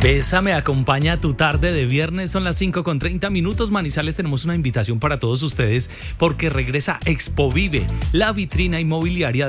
Bésame, acompaña tu tarde de viernes, son las 5:30 Manizales, tenemos una invitación para todos ustedes porque regresa Expo Vive, la vitrina inmobiliaria